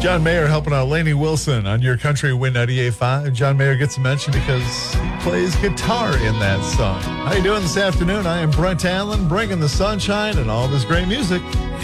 John Mayer helping out Lainey Wilson on your country Win 98.5. John Mayer gets a mention because he plays guitar in that song. How you doing this afternoon? I am Brent Allen, bringing the sunshine and all this great music.